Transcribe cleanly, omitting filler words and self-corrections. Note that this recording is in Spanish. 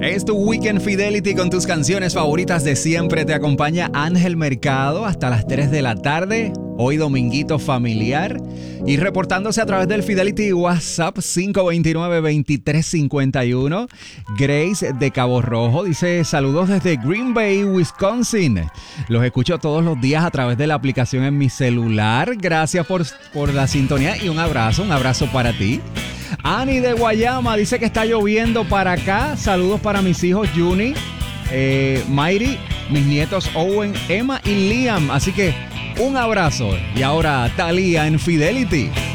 Es tu Weekend Fidelity con tus canciones favoritas de siempre. Te acompaña Ángel Mercado hasta las 3 de la tarde. Hoy dominguito familiar. Y reportándose a través del Fidelity WhatsApp 529-2351. Grace de Cabo Rojo dice: saludos desde Green Bay, Wisconsin. Los escucho todos los días a través de la aplicación en mi celular. Gracias por la sintonía y un abrazo para ti. Ani de Guayama dice que está lloviendo para acá. Saludos para mis hijos Juni, Mayri, mis nietos Owen, Emma y Liam. Así que un abrazo. Y ahora Thalía en Fidelity.